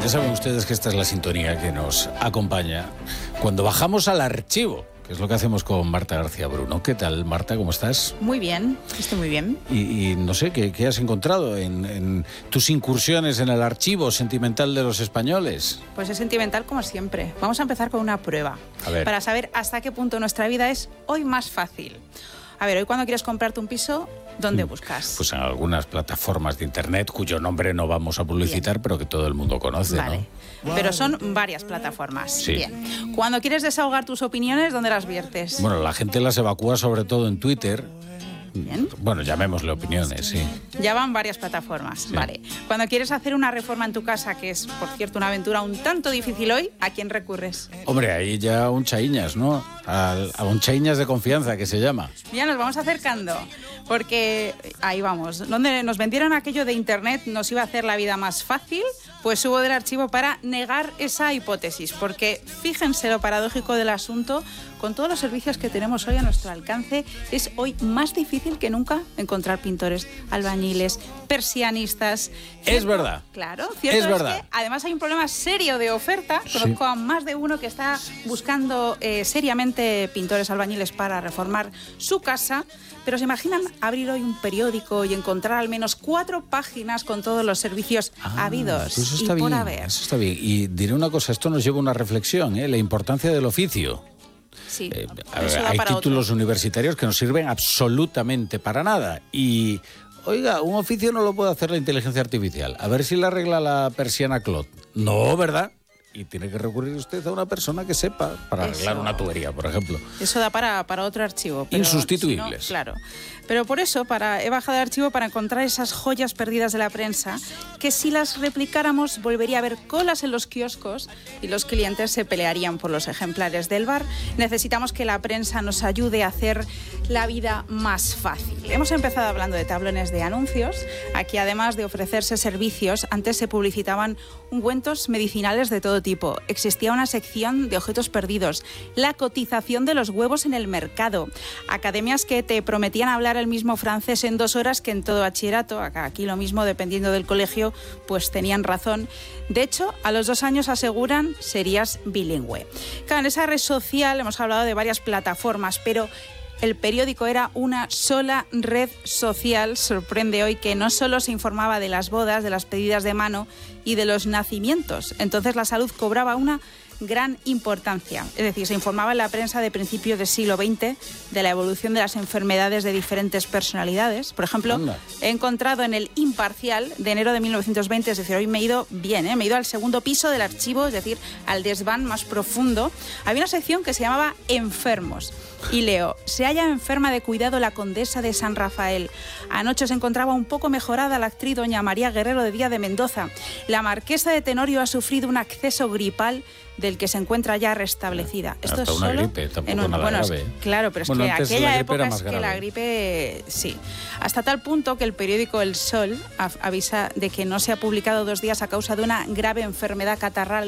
saben ustedes que esta es la sintonía que nos acompaña cuando bajamos al archivo, que es lo que hacemos con Marta García Bruno. ¿Qué tal, Marta? ¿Cómo estás? Muy bien, estoy muy bien. Y no sé, ¿qué has encontrado en tus incursiones en el archivo sentimental de los españoles? Pues es sentimental como siempre. Vamos a empezar con una prueba. A ver. Para saber hasta qué punto nuestra vida es hoy más fácil. A ver, hoy cuando quieres comprarte un piso, ¿dónde buscas? Pues en algunas plataformas de internet cuyo nombre no vamos a publicitar, Bien. pero que todo el mundo conoce, Vale. ¿no? Pero son varias plataformas. Sí. Bien. Cuando quieres desahogar tus opiniones, ¿dónde las viertes? Bueno, la gente las evacúa sobre todo en Twitter. Bien. Bueno, llamémosle opiniones, sí. Ya van varias plataformas. Sí. Vale. Cuando quieres hacer una reforma en tu casa, que es, por cierto, una aventura un tanto difícil hoy, ¿a quién recurres? Hombre, ahí ya un chaiñas, ¿no? A un chaiñas de confianza, que se llama. Ya nos vamos acercando, porque ahí vamos. Donde nos vendieron aquello de internet nos iba a hacer la vida más fácil, pues hubo del archivo para negar esa hipótesis, porque fíjense lo paradójico del asunto, con todos los servicios que tenemos hoy a nuestro alcance, es hoy más difícil que nunca encontrar pintores, albañiles, persianistas. Es verdad. Claro, cierto Es verdad. que además hay un problema serio de oferta. Sí. Conozco a más de uno que está buscando seriamente pintores albañiles para reformar su casa. Pero ¿se imaginan abrir hoy un periódico y encontrar al menos 4 páginas con todos los servicios habidos Pues eso y está por bien, haber? eso está bien. Y diré una cosa, esto nos lleva a una reflexión, la importancia del oficio. Sí, A ver, eso da hay para títulos otro. universitarios que no sirven absolutamente para nada. Y, oiga, un oficio no lo puede hacer la inteligencia artificial. A ver si le arregla la persiana Claude. No, ¿verdad? Y tiene que recurrir usted a una persona que sepa para arreglar Eso. una tubería, por ejemplo. Eso da para otro archivo. Pero Insustituibles. si no, claro. Pero por eso he bajado el archivo para encontrar esas joyas perdidas de la prensa, que si las replicáramos volvería a haber colas en los kioscos y los clientes se pelearían por los ejemplares del bar. Necesitamos que la prensa nos ayude a hacer la vida más fácil. Hemos empezado hablando de tablones de anuncios. Aquí, además de ofrecerse servicios, antes se publicitaban ungüentos medicinales de todo tipo. Existía una sección de objetos perdidos, la cotización de los huevos en el mercado, academias que te prometían hablar el mismo francés en 2 horas que en todo bachillerato. Aquí lo mismo, dependiendo del colegio, pues tenían razón. De hecho, a los 2 años aseguran serías bilingüe. Claro, en esa red social hemos hablado de varias plataformas, pero el periódico era una sola red social. Sorprende hoy que no solo se informaba de las bodas, de las pedidas de mano y de los nacimientos. Entonces la salud cobraba una gran importancia. Es decir, se informaba en la prensa de principios del siglo XX de la evolución de las enfermedades de diferentes personalidades. Por ejemplo, Anda. he encontrado en el Imparcial de enero de 1920, es decir, hoy me he ido bien, me he ido al segundo piso del archivo, es decir, al desván más profundo. Había una sección que se llamaba Enfermos. Y leo: se halla enferma de cuidado la condesa de San Rafael. Anoche se encontraba un poco mejorada la actriz doña María Guerrero de Díaz de Mendoza. La marquesa de Tenorio ha sufrido un acceso gripal del que se encuentra ya restablecida. Esto Hasta es una solo gripe, tampoco en nada grave. Claro, pero es Bueno, que antes aquella la gripe era época más es que la grave. gripe, sí. Hasta tal punto que el periódico El Sol avisa de que no se ha publicado 2 días a causa de una grave enfermedad catarral